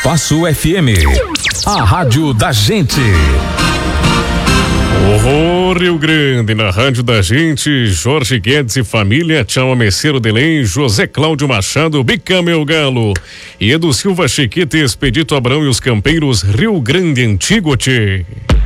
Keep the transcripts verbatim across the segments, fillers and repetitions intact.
Espaço F M, a rádio da gente. Ô, Rio Grande, na rádio da gente, Jorge Guedes e família, Tchau Meceiro Delém, José Cláudio Machado, Bica Meu Galo, e Edu Silva Chiquete, Expedito Abrão e os Campeiros, Rio Grande Antigo, tchê.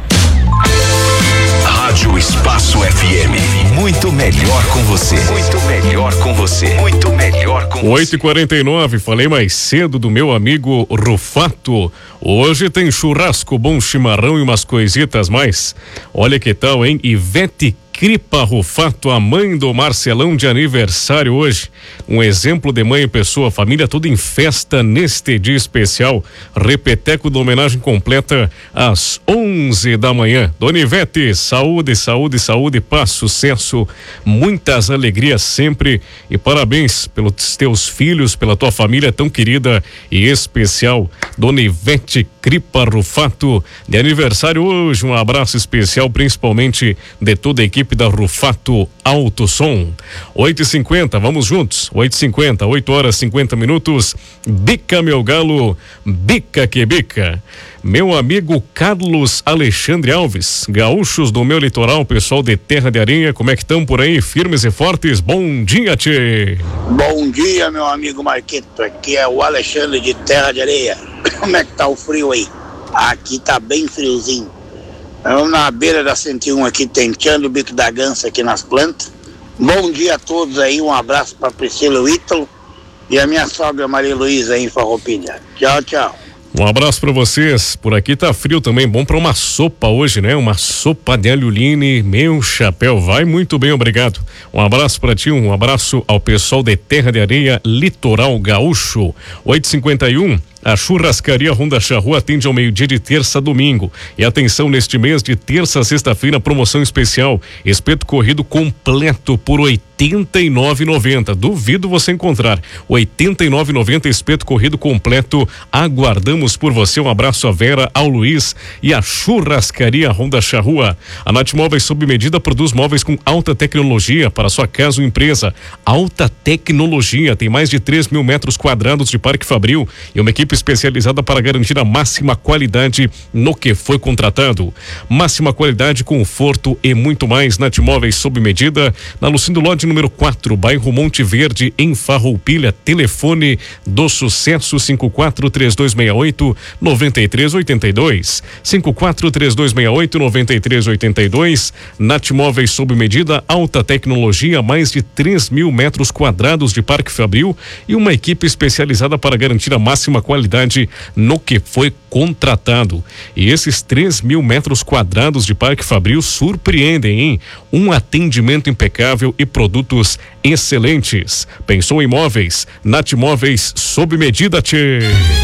Rádio Espaço F M, muito melhor com você. Muito melhor com você. Muito melhor com você. oito e quarenta e nove, falei mais cedo do meu amigo Rufato. Hoje tem churrasco, bom chimarrão e umas coisitas mais. Olha que tal, hein? Ivete Cripa Rufato, a mãe do Marcelão, de aniversário hoje. Um exemplo de mãe e pessoa, família toda em festa neste dia especial. Repeteco da homenagem completa às onze da manhã. Dona Ivete, saúde, saúde, saúde, paz, sucesso, muitas alegrias sempre e parabéns pelos teus filhos, pela tua família tão querida e especial. Dona Ivete Cripa Rufato, de aniversário hoje. Um abraço especial, principalmente de toda a equipe da Rufato Alto Som. oito e cinquenta, vamos juntos. oito e cinquenta, oito horas e cinquenta minutos. Bica Meu Galo, bica que bica. Meu amigo Carlos Alexandre Alves, gaúchos do meu litoral, pessoal de Terra de Areia, como é que estão por aí? Firmes e fortes? Bom dia, tchê. Bom dia, meu amigo Marquito. Aqui é o Alexandre de Terra de Areia. Como é que tá o frio aí? Aqui tá bem friozinho. Vamos na beira da cento e um aqui, tentando o bico da gança aqui nas plantas. Bom dia a todos aí, um abraço para Priscila e o Ítalo e a minha sogra Maria Luísa aí em Farroupilha. Tchau, tchau. Um abraço para vocês. Por aqui tá frio também, bom para uma sopa hoje, né? Uma sopa de alho line, meu chapéu, vai muito bem, obrigado. Um abraço para ti, um abraço ao pessoal de Terra de Areia, Litoral Gaúcho. oito e cinquenta e um. A churrascaria Ronda Charrua atende ao meio-dia de terça a domingo. E atenção, neste mês de terça a sexta-feira, promoção especial. Espeto corrido completo por oitenta e nove reais e noventa centavos. Duvido você encontrar. oitenta e nove reais e noventa centavos, espeto corrido completo. Aguardamos por você. Um abraço a Vera, ao Luiz e a churrascaria Ronda Charrua. A Nath Móveis sob medida produz móveis com alta tecnologia para sua casa ou empresa. Alta tecnologia, tem mais de três mil metros quadrados de Parque Fabril e uma equipe especializada para garantir a máxima qualidade no que foi contratado. Máxima qualidade, conforto e muito mais. Nath Móveis sob medida, na Lucindo Lodge número quatro, bairro Monte Verde, em Farroupilha. Telefone do sucesso cinco quatro três dois seis oito nove três oito dois. cinco quatro três dois seis oito nove três oito dois. Nath Móveis sob medida, alta tecnologia, mais de três mil metros quadrados de Parque Fabril e uma equipe especializada para garantir a máxima qualidade no que foi contratado. E esses três mil metros quadrados de Parque Fabril surpreendem, hein? Um atendimento impecável e produtos excelentes. Pensou em móveis? Nath Móveis sob medida, tchê.